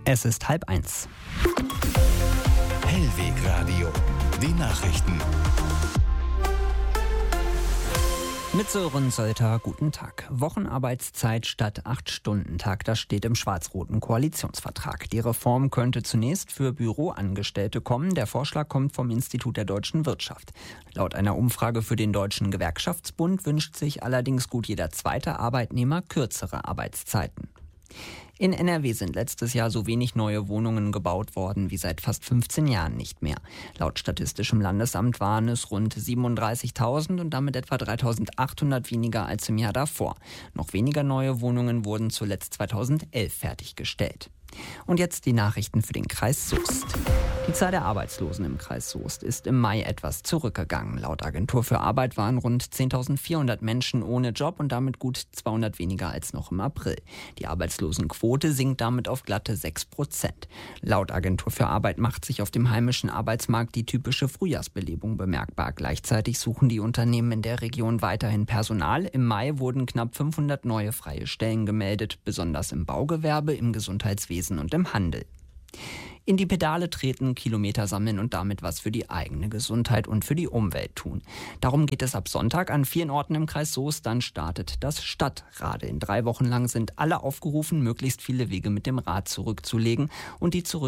Es ist 12:30. Hellwegradio, die Nachrichten. Mit Sören Sölter, guten Tag. Wochenarbeitszeit statt 8-Stunden-Tag, das steht im schwarz-roten Koalitionsvertrag. Die Reform könnte zunächst für Büroangestellte kommen. Der Vorschlag kommt vom Institut der deutschen Wirtschaft. Laut einer Umfrage für den Deutschen Gewerkschaftsbund wünscht sich allerdings gut jeder zweite Arbeitnehmer kürzere Arbeitszeiten. In NRW sind letztes Jahr so wenig neue Wohnungen gebaut worden wie seit fast 15 Jahren nicht mehr. Laut Statistischem Landesamt waren es rund 37.000 und damit etwa 3.800 weniger als im Jahr davor. Noch weniger neue Wohnungen wurden zuletzt 2011 fertiggestellt. Und jetzt die Nachrichten für den Kreis Soest. Die Zahl der Arbeitslosen im Kreis Soest ist im Mai etwas zurückgegangen. Laut Agentur für Arbeit waren rund 10.400 Menschen ohne Job und damit gut 200 weniger als noch im April. Die Arbeitslosenquote sinkt damit auf glatte 6%. Laut Agentur für Arbeit macht sich auf dem heimischen Arbeitsmarkt die typische Frühjahrsbelebung bemerkbar. Gleichzeitig suchen die Unternehmen in der Region weiterhin Personal. Im Mai wurden knapp 500 neue freie Stellen gemeldet, besonders im Baugewerbe, im Gesundheitswesen und im Handel. In die Pedale treten, Kilometer sammeln und damit was für die eigene Gesundheit und für die Umwelt tun. Darum geht es ab Sonntag an 4 Orten im Kreis Soest. Dann startet das Stadtrade. In 3 Wochen lang sind alle aufgerufen, möglichst viele Wege mit dem Rad zurückzulegen und die